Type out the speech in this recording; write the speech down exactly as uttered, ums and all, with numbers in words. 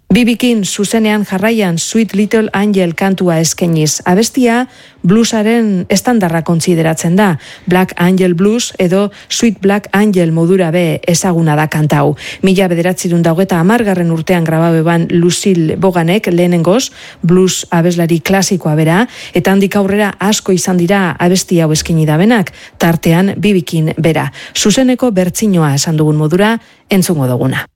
Bibikin zuzenean jarraian Sweet Little Angel kantua eskainiz. Abestia bluesaren estandarra kontsideratzen da. Black Angel Blues edo Sweet Black Angel modura be ezaguna da kantau. Mila bederatzirun daugeta amargarren urtean grababe ban Lucille Boganek lehenengoz blues abeslari klasikoa bera, eta handik aurrera asko izan dira abesti hau eskaini dabenak, tartean Bibikin bera. Zuzeneko bertsinoa esan dugun modura entzungo duguna.